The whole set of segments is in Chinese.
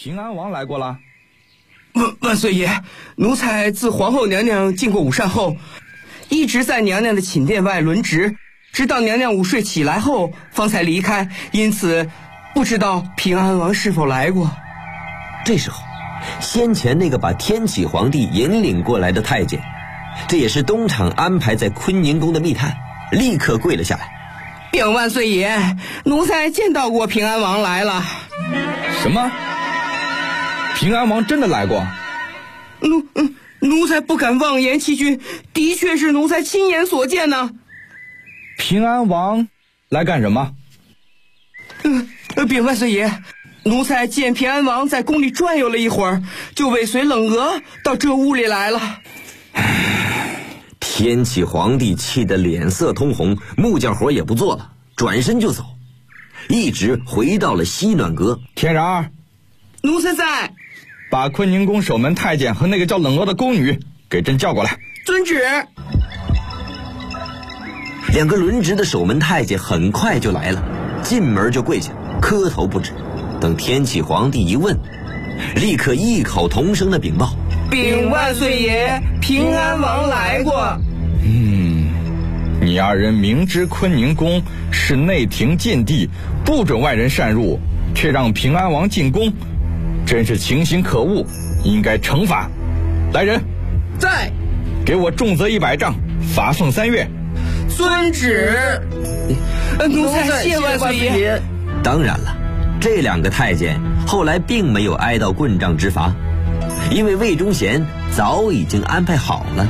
平安王来过了。 万岁爷，奴才自皇后娘娘进过午膳后，一直在娘娘的寝殿外轮值，直到娘娘午睡起来后方才离开，因此不知道平安王是否来过。 这时候，先前那个把天启皇帝引领过来的太监，这也是东厂安排在坤宁宫的密探，立刻跪了下来。 禀万岁爷，奴才见到过平安王来了。 什么？平安王真的来过？ 奴才不敢妄言其君，的确是奴才亲眼所见呢。 平安王来干什么？ 禀万岁爷，奴才见平安王在宫里转悠了一会儿，就尾随冷娥到这屋里来了。 天启皇帝气得脸色通红，木匠活也不做了，转身就走，一直回到了西暖阁。 天然儿， 奴才在。 把坤宁宫守门太监和那个叫冷娥的宫女给朕叫过来。 遵旨。 两个轮值的守门太监很快就来了，进门就跪下，磕头不止。等天启皇帝一问，立刻异口同声的禀报： 禀万岁爷，平安王来过。 你二人明知坤宁宫是内廷禁地，不准外人擅入，却让平安王进宫，真是情形可恶，应该惩罚。来人， 在。 给我重责100杖，罚俸3月。 遵旨。奴才谢万岁爷。 当然了，这两个太监后来并没有挨到棍杖之罚，因为魏忠贤早已经安排好了。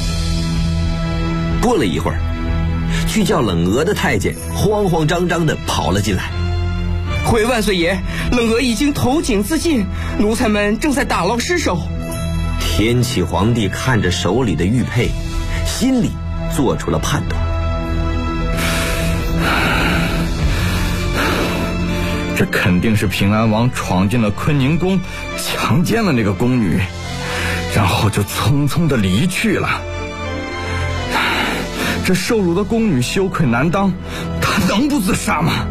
过了一会儿，去叫冷娥的太监慌慌张张地跑了进来。 回万岁爷，冷娥已经投井自尽，奴才们正在打捞尸首。 天启皇帝看着手里的玉佩，心里做出了判断。 这肯定是平安王闯进了坤宁宫，强奸了那个宫女，然后就匆匆地离去了。这受辱的宫女羞愧难当，她能不自杀吗？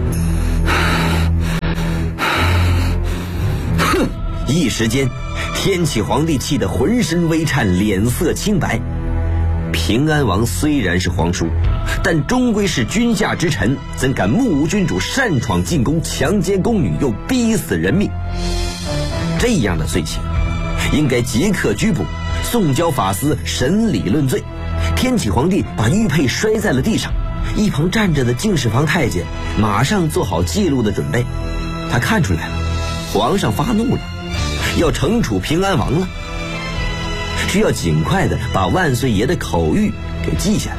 哼！一时间，天启皇帝气得浑身微颤，脸色青白。平安王虽然是皇叔，但终归是君下之臣，怎敢目无君主，擅闯进宫，强奸宫女，又逼死人命？这样的罪行，应该即刻拘捕，送交法司审理论罪。天启皇帝把玉佩摔在了地上，一旁站着的敬事房太监马上做好记录的准备。他看出来了，皇上发怒了，要惩处平安王了，需要尽快的把万岁爷的口谕给记下来。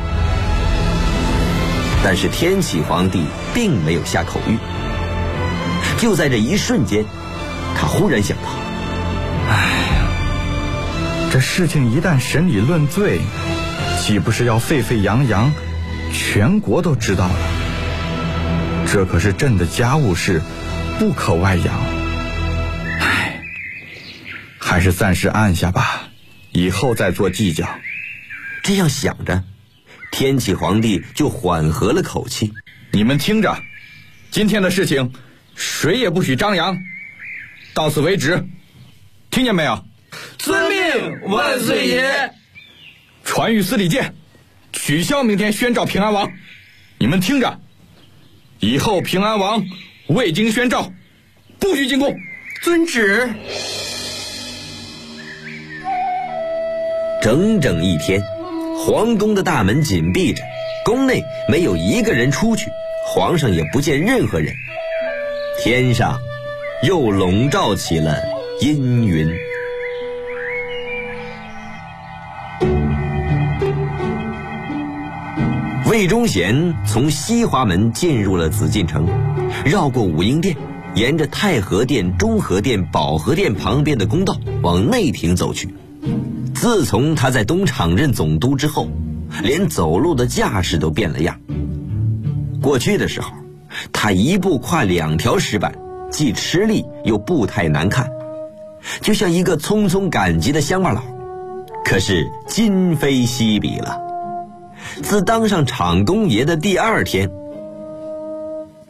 但是天启皇帝并没有下口谕。就在这一瞬间，他忽然想到， 这事情一旦审理论罪，岂不是要沸沸扬扬，全国都知道了？这可是朕的家务事，不可外扬。还是暂时按下吧，以后再做计较。 这样想着，天启皇帝就缓和了口气。 你们听着，今天的事情谁也不许张扬，到此为止，听见没有？ 遵命，万岁爷。 传谕司礼监，取消明天宣召平安王。你们听着，以后平安王未经宣召，不许进宫。 遵旨。 整整一天，皇宫的大门紧闭着，宫内没有一个人出去，皇上也不见任何人。天上又笼罩起了阴云。魏忠贤从西华门进入了紫禁城，绕过武英殿，沿着太和殿、中和殿、保和殿旁边的公道往内廷走去。自从他在东厂任总督之后，连走路的架势都变了样。过去的时候，他一步跨2条石板，既吃力又步态难看，就像一个匆匆赶集的乡巴佬。可是今非昔比了，自当上厂公爷的第2天，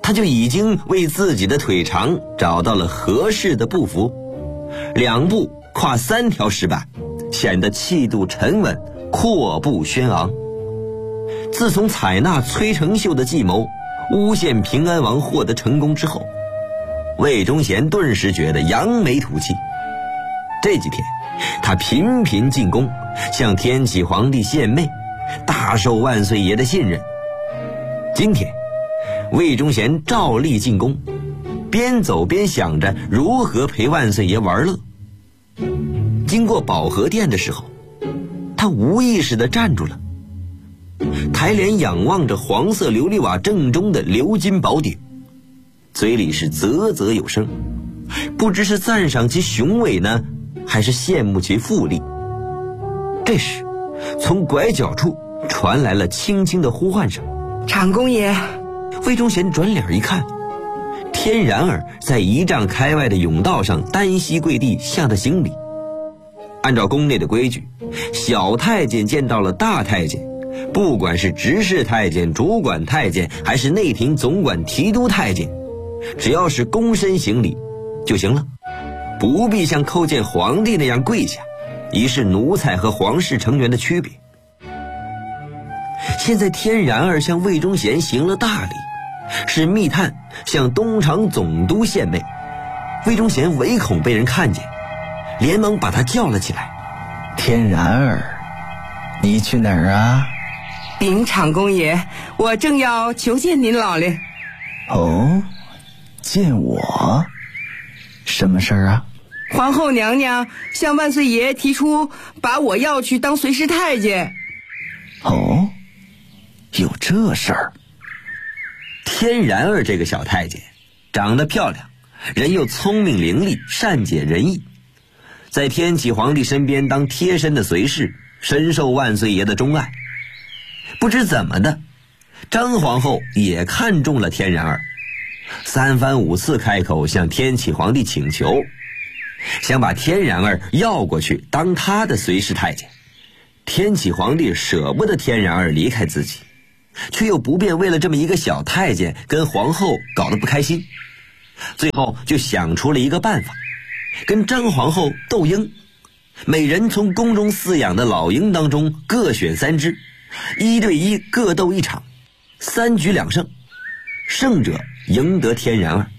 他就已经为自己的腿长找到了合适的步幅，2步跨3条石板，显得气度沉稳，阔步轩昂。自从采纳崔成秀的计谋，诬陷平安王获得成功之后，魏忠贤顿时觉得扬眉吐气。这几天他频频进宫，向天启皇帝献媚，大受万岁爷的信任。今天魏忠贤照例进宫，边走边想着如何陪万岁爷玩乐。经过保和殿的时候，他无意识地站住了，抬脸仰望着黄色琉璃瓦正中的鎏金宝顶，嘴里是啧啧有声，不知是赞赏其雄伟呢，还是羡慕其富丽。这时从拐角处传来了轻轻的呼唤声：“ 长公爷。” 魏忠贤转脸一看，天然儿在1丈开外的甬道上单膝跪地向他行礼。按照宫内的规矩，小太监见到了大太监，不管是执事太监、主管太监，还是内廷总管提督太监，只要是躬身行礼就行了，不必像叩见皇帝那样跪下，以示奴才和皇室成员的区别。现在天然儿向魏忠贤行了大礼，是密探向东厂总督献媚。魏忠贤唯恐被人看见，连忙把他叫了起来：“ 天然儿，你去哪儿啊？”“ 禀长公爷，我正要求见您老爷。”“ 哦，见我？什么事儿啊？”“ 皇后娘娘向万岁爷提出把我要去当随侍太监。”“ 哦，有这事儿？” 天然儿这个小太监长得漂亮，人又聪明伶俐，善解人意，在天启皇帝身边当贴身的随侍，深受万岁爷的钟爱。不知怎么的，张皇后也看中了天然儿，3番5次开口向天启皇帝请求，想把天然儿要过去当他的随侍太监。天启皇帝舍不得天然儿离开自己，却又不便为了这么一个小太监跟皇后搞得不开心，最后就想出了一个办法，跟张皇后斗鹰，每人从宫中饲养的老鹰当中各选3只，1对1各斗1场，3局2胜，胜者赢得天然儿。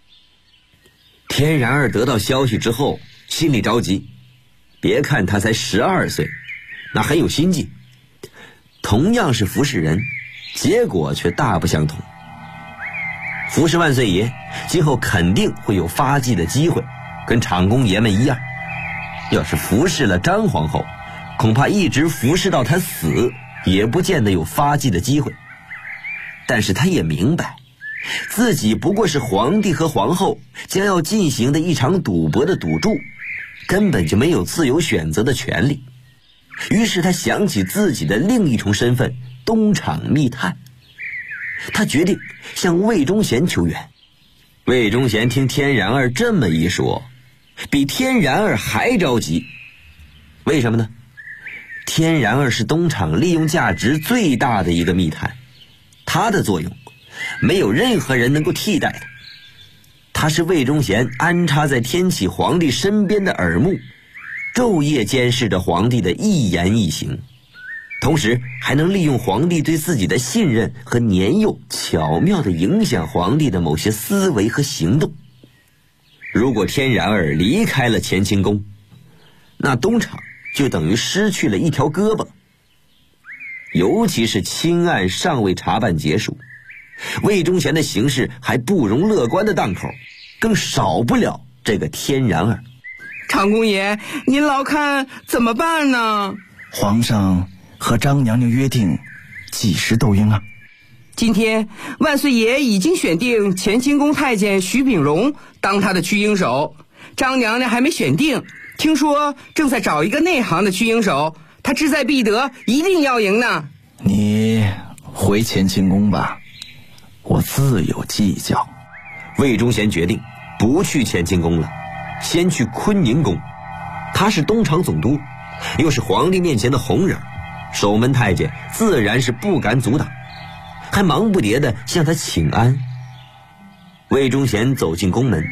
天然儿得到消息之后心里着急，别看他才12岁，那很有心计，同样是服侍人，结果却大不相同。服侍万岁爷今后肯定会有发迹的机会，跟长公爷们一样。要是服侍了张皇后，恐怕一直服侍到他死也不见得有发迹的机会。但是他也明白，自己不过是皇帝和皇后将要进行的一场赌博的赌注，根本就没有自由选择的权利。于是他想起自己的另一重身份，东厂密探。他决定向魏忠贤求援。魏忠贤听天然儿这么一说，比天然儿还着急。为什么呢？天然儿是东厂利用价值最大的一个密探，他的作用没有任何人能够替代的。他是魏忠贤安插在天启皇帝身边的耳目，昼夜监视着皇帝的一言一行，同时还能利用皇帝对自己的信任和年幼，巧妙地影响皇帝的某些思维和行动。如果天然儿离开了乾清宫，那东厂就等于失去了一条胳膊。尤其是清案尚未查办结束，魏忠贤的形势还不容乐观的档口，更少不了这个天然儿。 长公爷，您老看怎么办呢？ 皇上和张娘娘约定几时斗鹰啊？ 今天万岁爷已经选定乾清宫太监徐秉荣当他的驱鹰手，张娘娘还没选定，听说正在找一个内行的驱鹰手，他志在必得，一定要赢呢。 你回乾清宫吧，我自有计较。 魏忠贤决定不去乾清宫了，先去坤宁宫。他是东厂总督，又是皇帝面前的红人，守门太监自然是不敢阻挡，还忙不迭地向他请安。 魏忠贤走进宫门，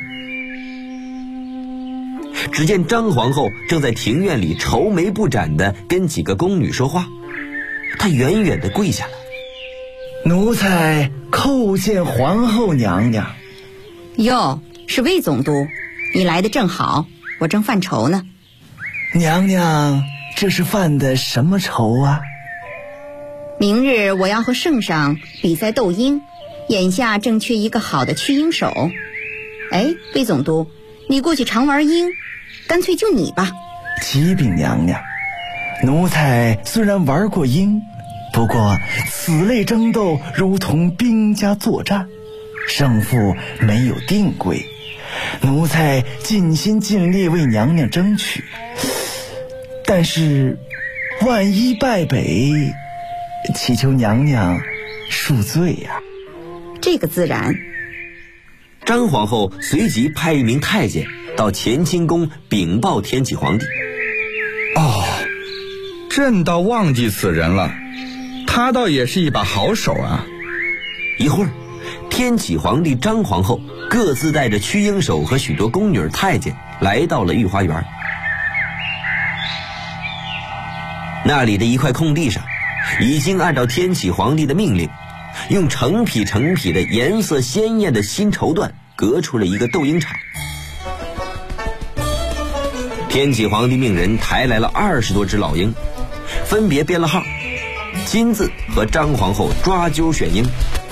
只见张皇后正在庭院里愁眉不展地跟几个宫女说话。她远远地跪下了：“ 奴才叩见皇后娘娘。” 哟，是魏总督，你来的正好，我正犯愁呢。 娘娘，这是犯的什么愁啊？ 明日我要和圣上比赛斗鹰，眼下正缺一个好的驱鹰手。哎，魏总督，你过去常玩鹰，干脆就你吧。 启禀娘娘，奴才虽然玩过鹰，不过此类争斗如同兵家作战，胜负没有定规，奴才尽心尽力为娘娘争取，但是万一败北，祈求娘娘恕罪呀。 这个自然。 张皇后随即派一名太监到乾清宫禀报天启皇帝。 朕倒忘记此人了，他倒也是一把好手啊。 一会儿，天启皇帝、张皇后各自带着驱鹰手和许多宫女太监来到了御花园。那里的一块空地上，已经按照天启皇帝的命令，用成匹成匹的颜色鲜艳的新绸缎隔出了一个斗鹰场。天启皇帝命人抬来了20多只老鹰，分别编了号，亲自和张皇后抓阄选鹰。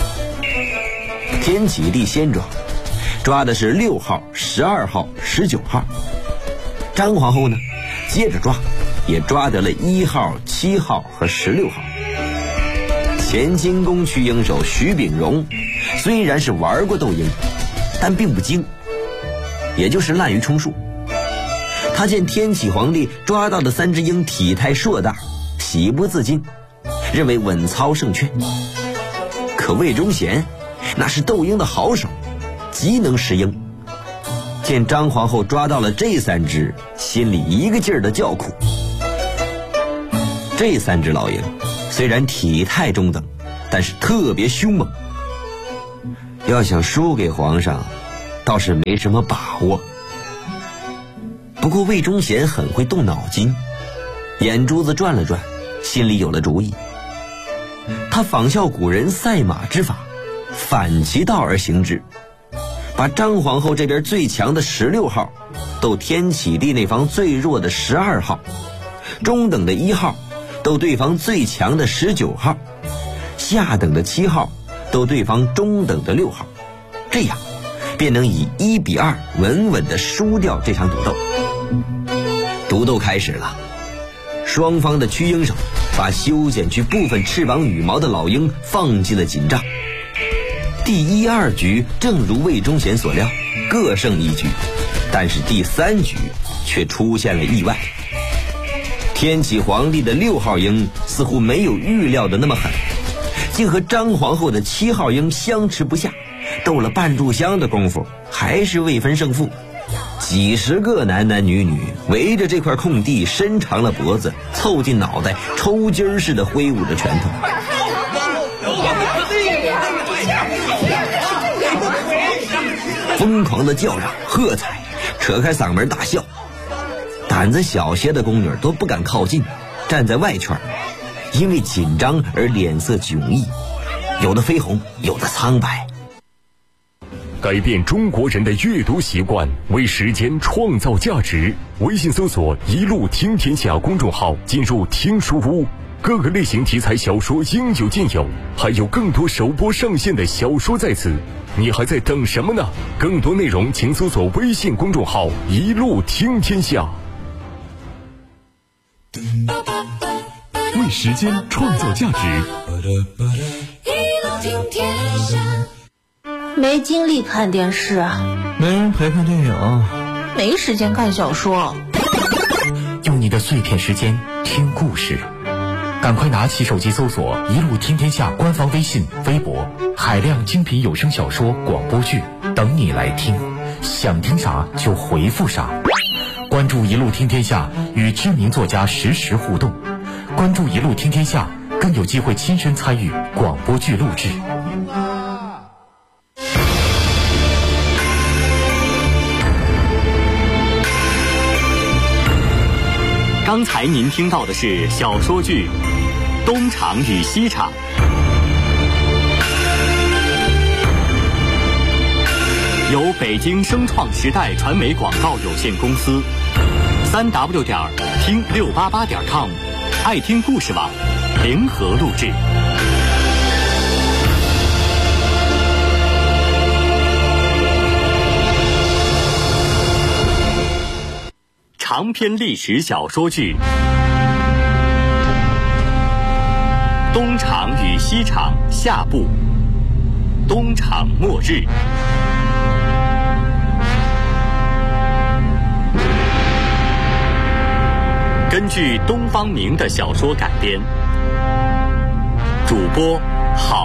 天启帝先抓的是6号、12号、19号。张皇后呢，接着抓，也抓得了1号、7号和16号。乾清宫驱鹰手徐秉荣虽然是玩过斗鹰，但并不精，也就是滥竽充数。他见天启皇帝抓到的3只鹰体态硕大，喜不自禁，认为稳操胜券。可魏忠贤那是斗鹰的好手，极能识鹰，见张皇后抓到了这3只，心里一个劲儿的叫苦。这3只老鹰虽然体态中等，但是特别凶猛，要想输给皇上倒是没什么把握。不过魏忠贤很会动脑筋，眼珠子转了转，心里有了主意。他仿效古人赛马之法，反其道而行之，把张皇后这边最强的16号斗天启帝那方最弱的12号，中等的1号斗对方最强的19号，下等的7号斗对方中等的6号，这样便能以1比2稳稳地输掉这场赌斗。赌斗开始了，双方的驱鹰手把修剪去部分翅膀羽毛的老鹰放进了锦帐。第1、2局正如魏忠贤所料，各胜1局，但是第3局却出现了意外。天启皇帝的6号鹰似乎没有预料的那么狠，竟和张皇后的7号鹰相持不下，斗了半炷香的功夫，还是未分胜负。几十个男男女女围着这块空地，伸长了脖子，凑近脑袋，抽筋似的挥舞着拳头，疯狂的叫嚷喝彩，扯开嗓门大笑。胆子小些的宫女都不敢靠近，站在外圈，因为紧张而脸色迥异，有的绯红，有的苍白。 改变中国人的阅读习惯，为时间创造价值。微信搜索“一路听天下”公众号，进入听书屋，各个类型题材小说应有尽有，还有更多首播上线的小说在此，你还在等什么呢？更多内容请搜索微信公众号“一路听天下”。为时间创造价值， 一路听天下。没精力看电视， 没人陪看电影， 没时间看小说。 用你的碎片时间听故事，赶快拿起手机搜索“一路听天下”官方微信、微博，海量精品有声小说、广播剧等你来听，想听啥就回复啥。关注“一路听天下”，与知名作家实时互动。关注“一路听天下”，更有机会亲身参与广播剧录制。 刚才您听到的是小说剧《东厂与西厂》，由北京声创时代传媒广告有限公司3w.听688.com 爱听故事网联合录制。长篇历史小说剧《东厂与西厂》下部，东厂末日。根据东方明的小说改编，主播郝